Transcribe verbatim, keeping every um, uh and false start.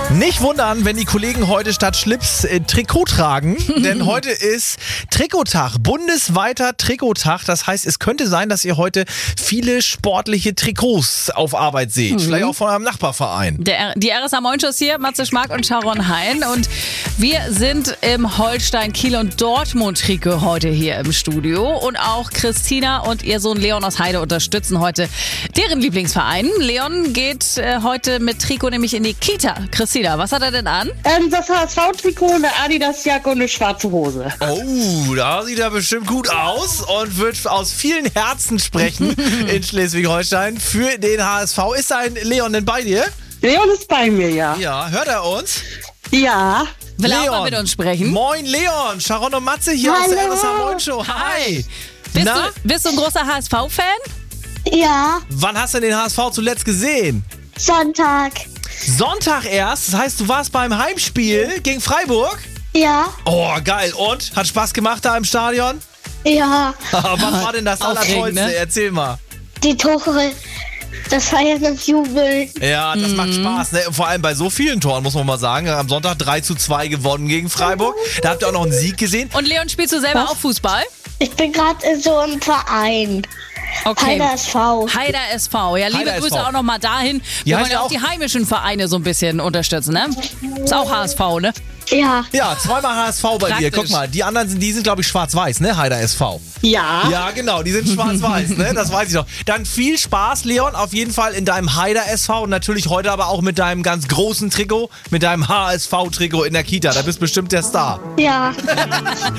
Nicht wundern, wenn die Kollegen heute statt Schlips äh, Trikot tragen, denn heute ist Trikottag, bundesweiter Trikottag. Das heißt, es könnte sein, dass ihr heute viele sportliche Trikots auf Arbeit seht. Mhm. Vielleicht auch von eurem Nachbarverein. Der, die R S A Moinschuss hier, Matze Schmack und Sharon Hein. Und wir sind im Holstein, Kiel und Dortmund Trikot heute hier im Studio. Und auch Christina und ihr Sohn Leon aus Heide unterstützen heute deren Lieblingsverein. Leon geht äh, heute mit Trikot nämlich in die Kita. Christina, was hat er denn an? Ähm, das H S V-Trikot, eine Adidas-Jacke und eine schwarze Hose. Oh, da sieht er bestimmt gut aus und wird aus vielen Herzen sprechen in Schleswig-Holstein für den H S V. Ist ein Leon denn bei dir? Leon ist bei mir, ja. Ja, hört er uns? Ja. Will er Leon. auch mal mit uns sprechen? Moin Leon, Sharon und Matze hier Hallo. aus der R S A Moinshow. Hi. Bist Na? du, bist du ein großer H S V-Fan? Ja, Wann hast du den H S V zuletzt gesehen? Sonntag. Sonntag erst, das heißt, du warst beim Heimspiel gegen Freiburg? Ja, Oh, geil. Und? Hat Spaß gemacht da im Stadion? ja. Was war denn das Aufregend, Allertollste? ne? Erzähl mal. Die Tore, das Feiern und Jubeln. Ja, das Mhm. macht Spaß, ne? Vor allem bei so vielen Toren, muss man mal sagen. Am Sonntag drei zu zwei gewonnen gegen Freiburg. Da habt ihr auch noch einen Sieg gesehen. Und Leon, spielst du selber Was? auch Fußball? Ich bin gerade in so einem Verein. Okay. Heider S V. Heider S V. Ja, liebe Heider Grüße S V. auch nochmal dahin, Die wo heißt man ja ja auch auch- die heimischen Vereine so ein bisschen unterstützen, ne? Ist auch H S V, ne? Ja, Ja, zweimal H S V bei dir. Praktisch. Guck mal, die anderen sind, die sind, glaube ich, schwarz-weiß, ne? Heider S V. Ja. Ja, genau, die sind schwarz-weiß, ne? Das weiß ich doch. Dann viel Spaß, Leon, auf jeden Fall in deinem Heider S V und natürlich heute aber auch mit deinem ganz großen Trikot, mit deinem H S V-Trikot in der Kita. Da bist bestimmt der Star. ja.